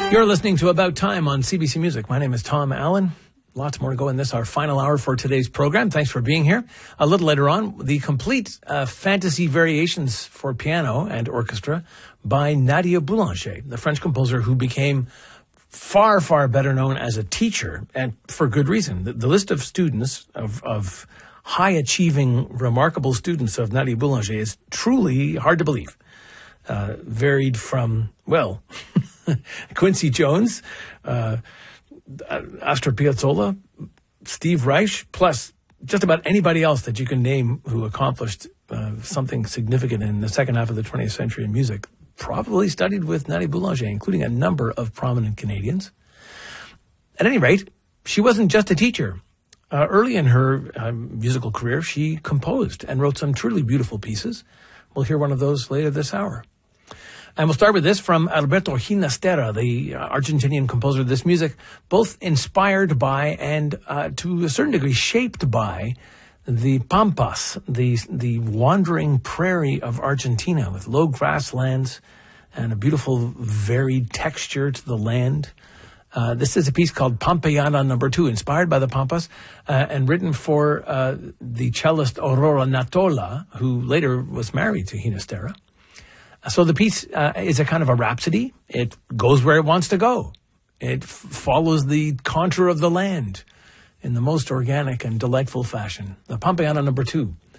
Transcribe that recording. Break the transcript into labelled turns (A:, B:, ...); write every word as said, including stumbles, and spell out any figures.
A: You're listening to About Time on C B C Music. My name is Tom Allen. Lots more to go in this, our final hour for today's program. Thanks for being here. A little later on, the complete uh, fantasy variations for piano and orchestra by Nadia Boulanger, the French composer who became far, far better known as a teacher, and for good reason. The, the list of students, of, of high-achieving, remarkable students of Nadia Boulanger is truly hard to believe. Uh, varied from, well, Quincy Jones, uh, Astor Piazzolla, Steve Reich, plus just about anybody else that you can name who accomplished uh, something significant in the second half of the twentieth century in music, probably studied with Nadia Boulanger, including a number of prominent Canadians. At any rate, she wasn't just a teacher. Uh, early in her uh, musical career, she composed and wrote some truly beautiful pieces. We'll hear one of those later this hour. And we'll start with this from Alberto Ginastera, the Argentinian composer of this music, both inspired by and uh, to a certain degree shaped by the Pampas, the, the wandering prairie of Argentina with low grasslands and a beautiful varied texture to the land. Uh, this is a piece called Pampeyana Number Two, inspired by the Pampas, uh, and written for uh, the cellist Aurora Natola, who later was married to Ginastera. So the piece uh, is a kind of a rhapsody. It goes where it wants to go. It f- follows the contour of the land in the most organic and delightful fashion. The Pampeyana Number Two